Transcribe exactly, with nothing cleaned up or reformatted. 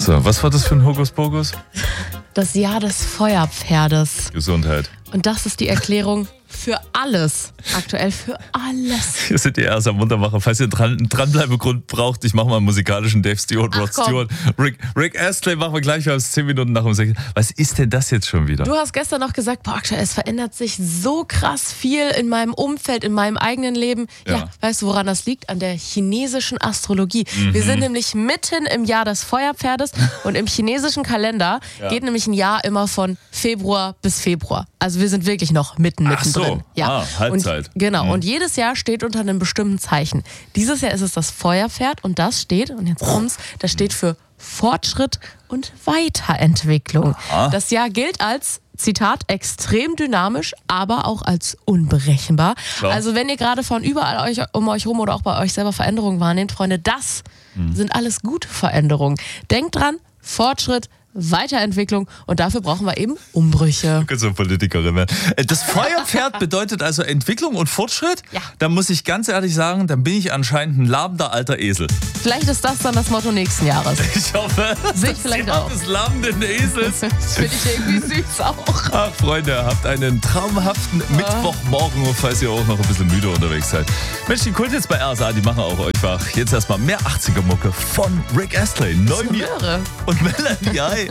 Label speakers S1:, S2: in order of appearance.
S1: So, was war das für ein Hokuspokus?
S2: Das Jahr des Feuerpferdes.
S1: Gesundheit.
S2: Und das ist die Erklärung für alles. Aktuell für alles.
S1: Hier sind die erst am Muntermacher. Falls ihr einen Dran Dranbleibegrund braucht, ich mache mal einen musikalischen Dave Stewart, Rod
S2: Ach,
S1: Stewart. Rick, Rick Astley machen wir gleich, wir haben es zehn Minuten nach um sechs. Was ist denn das jetzt schon wieder?
S2: Du hast gestern noch gesagt, boah, aktuell, es verändert sich so krass viel in meinem Umfeld, in meinem eigenen Leben. Ja,
S1: Ja.
S2: weißt du, woran das liegt? An der chinesischen Astrologie. Mhm. Wir sind nämlich mitten im Jahr des Feuerpferdes und im chinesischen Kalender
S1: Ja.
S2: geht nämlich ein Jahr immer von Februar bis Februar. Also wir sind wirklich noch mitten,
S1: Ach so.
S2: mittendrin. Ja.
S1: Ah, Halbzeit.
S2: Und, genau.
S1: Mhm.
S2: Und jedes Jahr steht unter einem bestimmten Zeichen. Dieses Jahr ist es das Feuerpferd und das steht, und jetzt kommt's, das steht für Fortschritt und Weiterentwicklung.
S1: Aha.
S2: Das Jahr gilt als, Zitat, extrem dynamisch, aber auch als unberechenbar.
S1: Klar.
S2: Also wenn ihr gerade von überall euch, um euch rum oder auch bei euch selber Veränderungen wahrnehmt, Freunde, das
S1: Mhm.
S2: sind alles gute Veränderungen. Denkt dran, Fortschritt, Weiterentwicklung, und dafür brauchen wir eben Umbrüche.
S1: So Politikerin werden. Das Feuerpferd bedeutet also Entwicklung und Fortschritt?
S2: Ja.
S1: Da muss ich ganz ehrlich sagen, dann bin ich anscheinend ein labender alter Esel.
S2: Vielleicht ist das dann das Motto nächsten Jahres.
S1: Ich hoffe,
S2: Sehe ich vielleicht
S1: Jahr
S2: auch.
S1: des labenden Esels.
S2: Das finde ich irgendwie süß auch.
S1: Ach, Freunde, habt einen traumhaften Mittwochmorgen, falls ihr auch noch ein bisschen müde unterwegs seid. Mensch, die Kult jetzt bei R S A, die machen auch euch wach. Jetzt erstmal mehr achtziger-Mucke von Rick Astley, Neu mir
S2: Röhre.
S1: und Melanie. Hi.